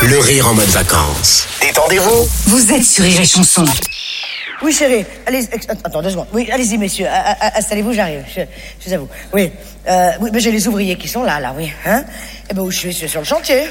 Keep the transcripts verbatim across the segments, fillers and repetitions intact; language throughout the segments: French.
Le rire en mode vacances. Détendez-vous. Vous êtes sur Rire et Chanson. Oui, chérie, allez, attends deux secondes. Oui, allez-y, messieurs, installez-vous, j'arrive. Je, je suis à vous. Oui, euh, oui, mais j'ai les ouvriers qui sont là, là, oui. Hein? Eh ben, où je suis, je suis sur le chantier.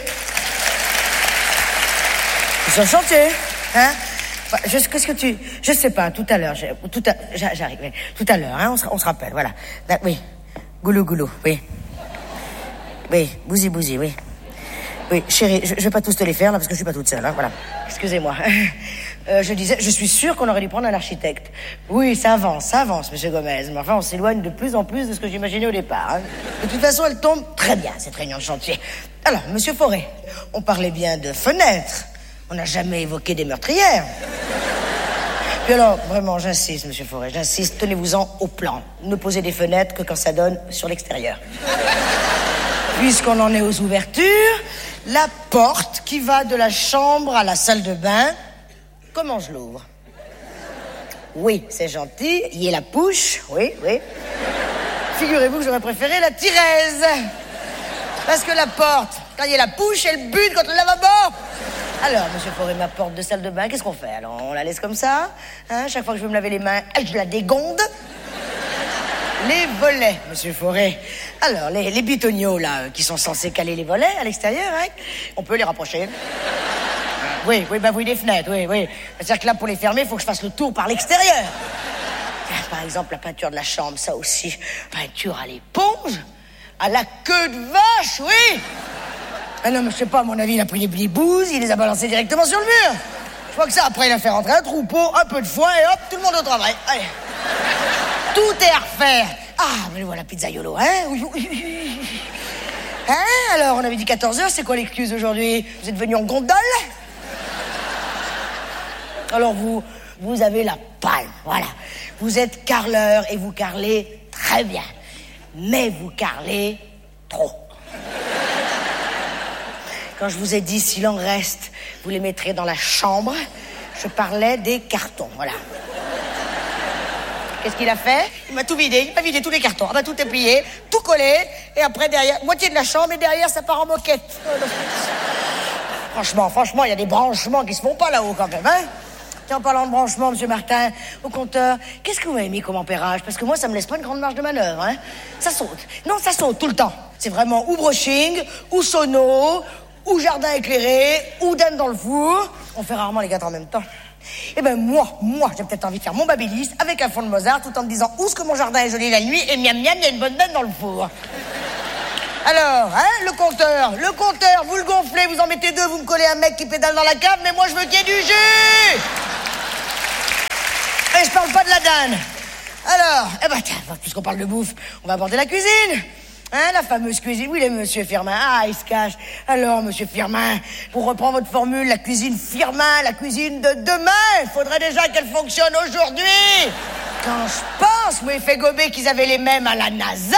Je suis sur le chantier, hein? Enfin, je, qu'est-ce que tu, je sais pas. Tout à l'heure, tout à, j'arrive. Oui, tout à l'heure, hein, on se, on se rappelle, voilà. Oui, goulou, goulou, oui. Oui, bousi, bousi, oui. Oui, chérie, je, je vais pas tous te les faire là parce que je suis pas toute seule, hein, voilà. Excusez-moi. Euh, je disais, je suis sûre qu'on aurait dû prendre un architecte. Oui, ça avance, ça avance, monsieur Gomez. Mais enfin, on s'éloigne de plus en plus de ce que j'imaginais au départ. Hein. De toute façon, elle tombe très bien, cette réunion de chantier. Alors, monsieur Forêt, on parlait bien de fenêtres. On n'a jamais évoqué des meurtrières. Puis alors, vraiment, j'insiste, monsieur Forêt, j'insiste, tenez-vous-en au plan. Ne posez des fenêtres que quand ça donne sur l'extérieur. Puisqu'on en est aux ouvertures, la porte qui va de la chambre à la salle de bain, comment je l'ouvre? Oui, c'est gentil. Y est la pouche. Oui, oui. Figurez-vous que j'aurais préféré la Thérèse. Parce que la porte, quand il y a la pouche, elle bute contre le lavabo. Alors, monsieur Forêt, ma porte de salle de bain, qu'est-ce qu'on fait? Alors, on la laisse comme ça, hein? Chaque fois que je veux me laver les mains, je la dégonde. Les volets, monsieur Forêt. Alors, les, les bitoniaux, là, qui sont censés caler les volets à l'extérieur, hein, on peut les rapprocher. Oui, oui, bah oui, des fenêtres, oui, oui. C'est-à-dire que là, pour les fermer, il faut que je fasse le tour par l'extérieur. Par exemple, la peinture de la chambre, ça aussi. Peinture à l'éponge, à la queue de vache, oui. Ah non, mais je sais pas, à mon avis, il a pris les bouses, il les a balancés directement sur le mur. Je crois que ça, après, il a fait rentrer un troupeau, un peu de foin, et hop, tout le monde au travail. Allez. Tout est à refaire. Ah, mais voilà, pizzaiolo, hein? Oui, oui, oui. Hein? Alors, on avait dit quatorze heures, c'est quoi l'excuse aujourd'hui? Vous êtes venu en gondole? Alors, vous, vous avez la palme, voilà. Vous êtes carreleur et vous carrelez très bien. Mais vous carrelez trop. Quand je vous ai dit, s'il en reste, vous les mettrez dans la chambre, je parlais des cartons, voilà. Qu'est-ce qu'il a fait? Il m'a tout vidé, il m'a vidé tous les cartons. Ah bah tout est plié, tout collé, et après derrière, moitié de la chambre, et derrière ça part en moquette. Franchement, franchement, il y a des branchements qui se font pas là-haut quand même, hein? Tiens, en parlant de branchement, monsieur Martin, au compteur, qu'est-ce que vous m'avez mis comme ampérage? Parce que moi, ça me laisse pas une grande marge de manœuvre, hein? Ça saute. Non, ça saute tout le temps. C'est vraiment ou brushing, ou sono, ou jardin éclairé, ou dan dans le four. On fait rarement les quatre en même temps. Eh ben moi, moi, j'ai peut-être envie de faire mon babyliss avec un fond de Mozart tout en me disant où est-ce que mon jardin est joli la nuit et miam miam, il y a une bonne dinde dans le four. Alors, hein, le compteur, le compteur, vous le gonflez, vous en mettez deux, vous me collez un mec qui pédale dans la cave, mais moi je veux qu'il y ait du jus. Et je parle pas de la dinde. Alors, eh ben tiens, puisqu'on parle de bouffe, on va aborder la cuisine. Hein, la fameuse cuisine. Oui, le monsieur Firmin. Ah, il se cache. Alors, monsieur Firmin, pour reprendre votre formule, la cuisine Firmin, la cuisine de demain, il faudrait déjà qu'elle fonctionne aujourd'hui. Quand je pense, moi, il fait gober qu'ils avaient les mêmes à la NASA.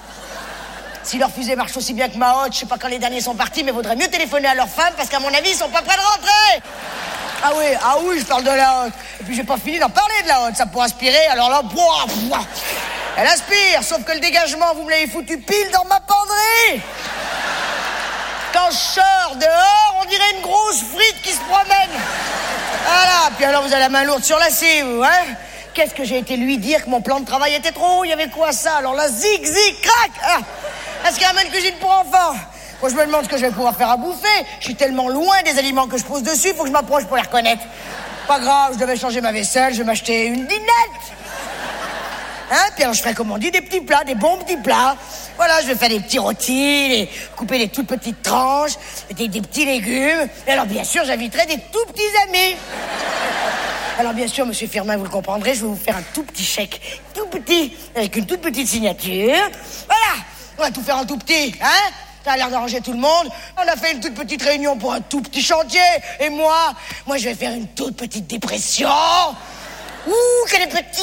Si leur fusée marche aussi bien que ma haute, je sais pas quand les derniers sont partis, mais vaudrait mieux téléphoner à leurs femmes parce qu'à mon avis, ils sont pas prêts de rentrer. Ah oui, ah oui, je parle de la haute. Et puis j'ai pas fini d'en parler de la haute, ça pourrait aspirer, alors là, boah, boah. Elle aspire, sauf que le dégagement, vous me l'avez foutu pile dans ma penderie. Quand je sors dehors, on dirait une grosse frite qui se promène. Voilà, puis alors vous avez la main lourde sur la scie, vous, hein? Qu'est-ce que j'ai été lui dire que mon plan de travail était trop haut? Il y avait quoi ça? Alors là, zig, zig, crac. Ah. Est-ce qu'il y a même une cuisine pour enfants? Moi, je me demande ce que je vais pouvoir faire à bouffer. Je suis tellement loin des aliments que je pose dessus, il faut que je m'approche pour les reconnaître. Pas grave, je devais changer ma vaisselle, je vais m'acheter une dinette. Hein? Puis alors, je ferai, comme on dit, des petits plats, des bons petits plats. Voilà, je vais faire des petits rôtis, des... couper des toutes petites tranches, des, des petits légumes. Et alors, bien sûr, j'inviterai des tout petits amis. Alors, bien sûr, monsieur Firmin, vous le comprendrez, je vais vous faire un tout petit chèque, tout petit, avec une toute petite signature. Voilà, on va tout faire en tout petit, hein? Ça a l'air d'arranger tout le monde. On a fait une toute petite réunion pour un tout petit chantier. Et moi, moi, je vais faire une toute petite dépression. Ouh, qu'elle est petite!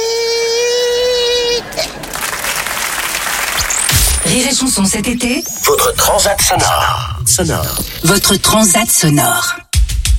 Rire et Chanson cet été. Votre transat sonore. Sonore. Votre transat sonore.